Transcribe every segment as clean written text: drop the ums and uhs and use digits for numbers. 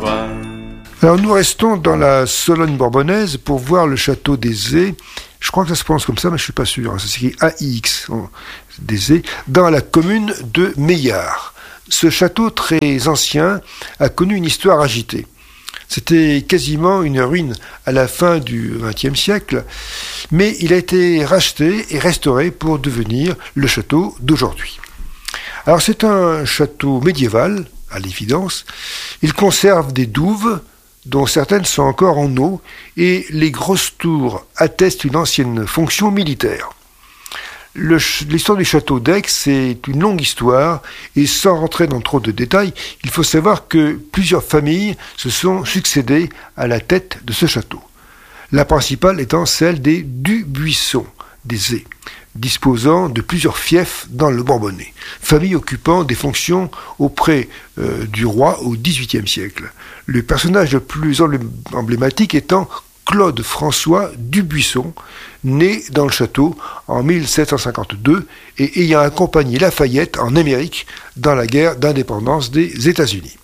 toi. Alors nous restons dans la Sologne bourbonnaise pour voir le château des Ais. Je crois que ça se prononce comme ça, mais je suis pas sûr. Ça s'écrit AIX, des Ais, dans la commune de Meillard. Ce château très ancien a connu une histoire agitée. C'était quasiment une ruine à la fin du XXe siècle, mais il a été racheté et restauré pour devenir le château d'aujourd'hui. Alors c'est un château médiéval, à l'évidence. Il conserve des douves, dont certaines sont encore en eau, et les grosses tours attestent une ancienne fonction militaire. L'histoire du château d'Aix, c'est une longue histoire, et sans rentrer dans trop de détails, il faut savoir que plusieurs familles se sont succédées à la tête de ce château. La principale étant celle des Dubuisson, des Ais, disposant de plusieurs fiefs dans le Bourbonnais, famille occupant des fonctions auprès du roi au XVIIIe siècle. Le personnage le plus emblématique étant Claude François Dubuisson, né dans le château en 1752 et ayant accompagné Lafayette en Amérique dans la guerre d'indépendance des États-Unis.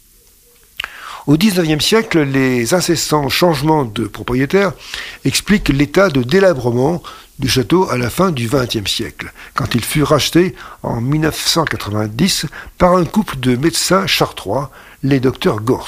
Au XIXe siècle, les incessants changements de propriétaires expliquent l'état de délabrement du château à la fin du XXe siècle, quand il fut racheté en 1990 par un couple de médecins chartrois, les docteurs Gors.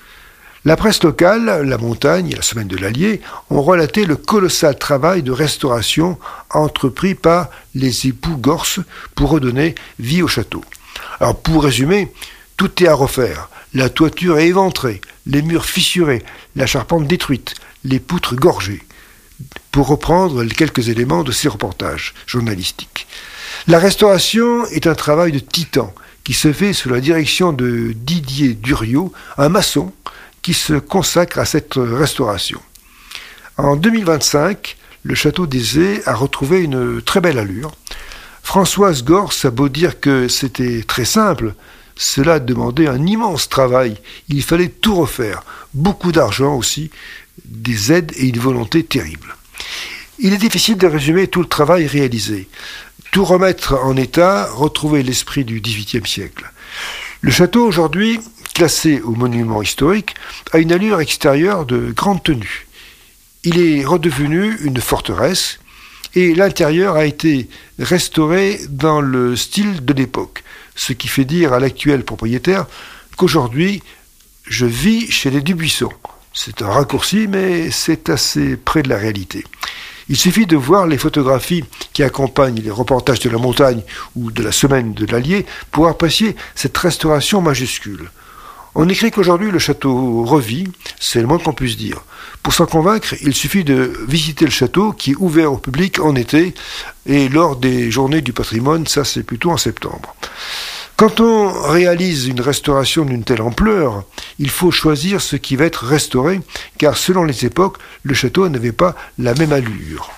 La presse locale, La Montagne et la Semaine de l'Allier ont relaté le colossal travail de restauration entrepris par les époux Gors pour redonner vie au château. Alors pour résumer, tout est à refaire. La toiture est éventrée, les murs fissurés, la charpente détruite, les poutres gorgées, pour reprendre quelques éléments de ces reportages journalistiques. La restauration est un travail de titan qui se fait sous la direction de Didier Duriot, un maçon qui se consacre à cette restauration. En 2025, le château des Ais a retrouvé une très belle allure. Françoise Gors a beau dire que c'était très simple, cela demandait un immense travail. Il fallait tout refaire, beaucoup d'argent aussi, des aides et une volonté terrible. Il est difficile de résumer tout le travail réalisé. Tout remettre en état, retrouver l'esprit du XVIIIe siècle. Le château, aujourd'hui, classé au monument historique, a une allure extérieure de grande tenue. Il est redevenu une forteresse et l'intérieur a été restauré dans le style de l'époque, ce qui fait dire à l'actuel propriétaire qu'aujourd'hui, je vis chez les Dubuisson. C'est un raccourci, mais c'est assez près de la réalité. Il suffit de voir les photographies qui accompagnent les reportages de La Montagne ou de la Semaine de l'Allier pour apprécier cette restauration majuscule. On écrit qu'aujourd'hui le château revit, c'est le moins qu'on puisse dire. Pour s'en convaincre, il suffit de visiter le château qui est ouvert au public en été et lors des journées du patrimoine, ça c'est plutôt en septembre. Quand on réalise une restauration d'une telle ampleur, il faut choisir ce qui va être restauré, car selon les époques, le château n'avait pas la même allure.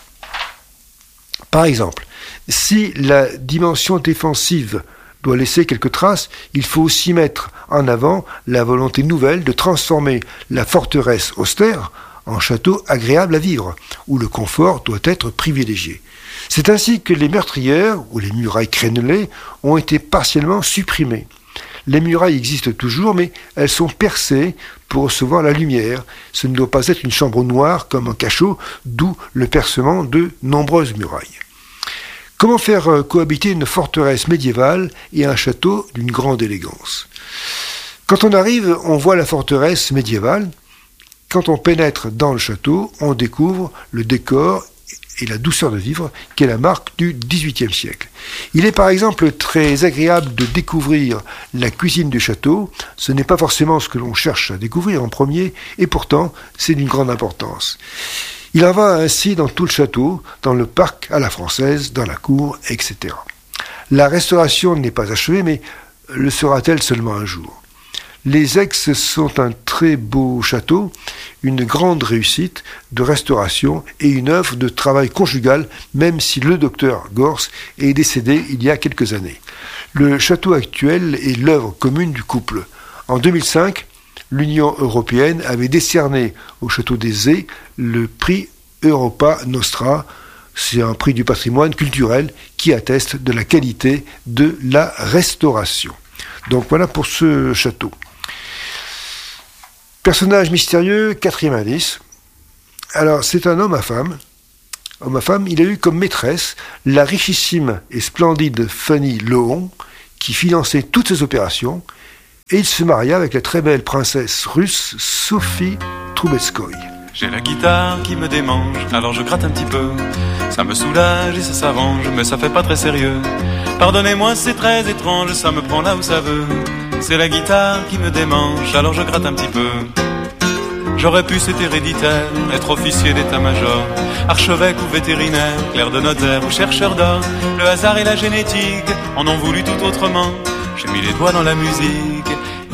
Par exemple, si la dimension défensive doit laisser quelques traces, il faut aussi mettre en avant la volonté nouvelle de transformer la forteresse austère en château agréable à vivre, où le confort doit être privilégié. C'est ainsi que les meurtrières, ou les murailles crénelées, ont été partiellement supprimées. Les murailles existent toujours, mais elles sont percées pour recevoir la lumière. Ce ne doit pas être une chambre noire comme un cachot, d'où le percement de nombreuses murailles. Comment faire cohabiter une forteresse médiévale et un château d'une grande élégance ? Quand on arrive, on voit la forteresse médiévale. Quand on pénètre dans le château, on découvre le décor et la douceur de vivre qui est la marque du XVIIIe siècle. Il est par exemple très agréable de découvrir la cuisine du château. Ce n'est pas forcément ce que l'on cherche à découvrir en premier, et pourtant c'est d'une grande importance. Il en va ainsi dans tout le château, dans le parc à la française, dans la cour, etc. La restauration n'est pas achevée, mais le sera-t-elle seulement un jour ? Les Aix sont un très beau château, une grande réussite de restauration et une œuvre de travail conjugal, même si le docteur Gors est décédé il y a quelques années. Le château actuel est l'œuvre commune du couple. En 2005, l'Union européenne avait décerné au château des Ais le prix Europa Nostra. C'est un prix du patrimoine culturel qui atteste de la qualité de la restauration. Donc voilà pour ce château. Personnage mystérieux, quatrième indice. Alors, c'est un homme à femme. Homme à femme, il a eu comme maîtresse la richissime et splendide Fanny Lohon, qui finançait toutes ses opérations, et il se maria avec la très belle princesse russe Sophie Troubetskoï. J'ai la guitare qui me démange, alors je gratte un petit peu. Ça me soulage et ça s'arrange, mais ça fait pas très sérieux. Pardonnez-moi, c'est très étrange, ça me prend là où ça veut. C'est la guitare qui me démange, alors je gratte un petit peu. J'aurais pu, c'est héréditaire, être officier d'état-major, archevêque ou vétérinaire, clerc de notaire ou chercheur d'or. Le hasard et la génétique en ont voulu tout autrement. J'ai mis les doigts dans la musique